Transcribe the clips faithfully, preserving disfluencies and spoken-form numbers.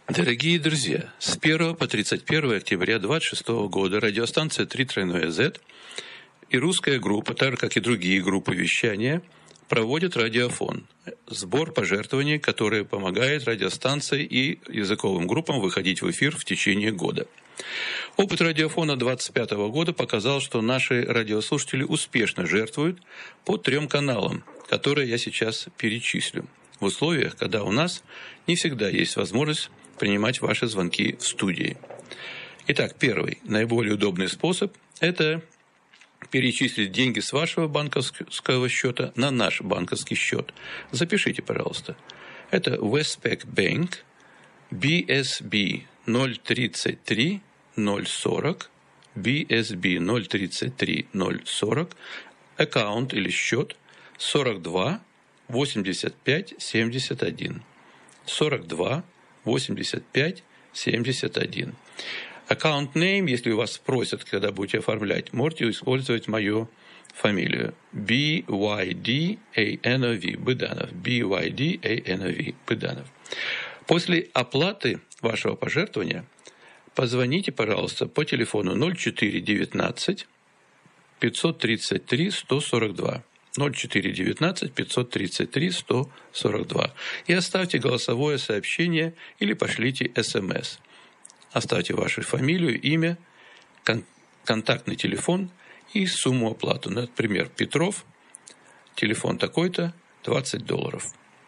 Дорогие друзья, с первого по тридцать первое октября две тысячи двадцать шестого года радиостанция три тройное зет и русская группа, так же как и другие группы вещания, проводят радиофон, сбор пожертвований, который помогает радиостанции и языковым группам выходить в эфир в течение года. Опыт радиофона две тысячи двадцать пятого года показал, что наши радиослушатели успешно жертвуют по трем каналам, которые я сейчас перечислю, в условиях, когда у нас не всегда есть возможность принимать ваши звонки в студии. Итак, первый, наиболее удобный способ – это перечислить деньги с вашего банковского счета на наш банковский счет. Запишите, пожалуйста. Это Westpac Bank, би эс би ноль тридцать три ноль сорок, би эс би ноль тридцать три ноль сорок, аккаунт или счет сорок два восемьдесят пять семьдесят один. сорок два восемьдесят пять семьдесят один. Аккаунт name, если вас спросят, когда будете оформлять, можете использовать мою фамилию. би вай ди эй эн о ви, Быданов. би вай ди эй эн о ви, Быданов. После оплаты вашего пожертвования позвоните, пожалуйста, по телефону ноль четыре девятнадцать пятьсот тридцать три сто сорок два. ноль четыре девятнадцать пятьсот тридцать три сто сорок два. И оставьте голосовое сообщение или пошлите смс. Оставьте вашу фамилию, имя, кон- контактный телефон и сумму оплаты. Например, Петров, телефон такой-то, двадцать долларов.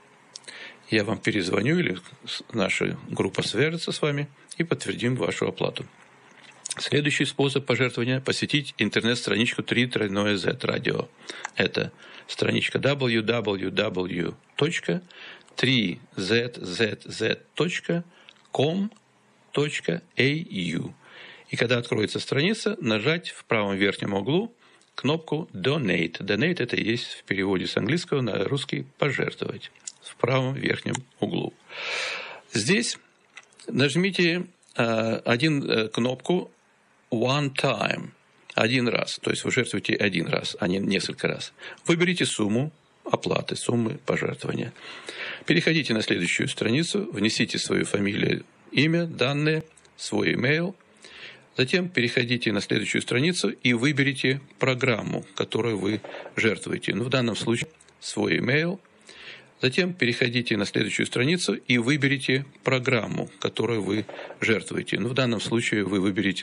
Я вам перезвоню или наша группа свяжется с вами и подтвердим вашу оплату. Следующий способ пожертвования – посетить интернет-страничку три тройное зет радио. Это страничка дабл ю дабл ю дабл ю точка три зет зет зет точка ком точка эй ю. И когда откроется страница, нажать в правом верхнем углу кнопку Donate. Donate – это и есть в переводе с английского на русский «пожертвовать». В правом верхнем углу. Здесь нажмите э, один э, кнопку One time. Один раз. То есть вы жертвуете один раз, а не несколько раз. Выберите сумму оплаты, суммы пожертвования. Переходите на следующую страницу, внесите свою фамилию, имя, данные, свой email. Затем переходите на следующую страницу и выберите программу, которую вы жертвуете. Ну, в данном случае свой email. Затем переходите на следующую страницу и выберите программу, которую вы жертвуете. Ну, в данном случае вы выберете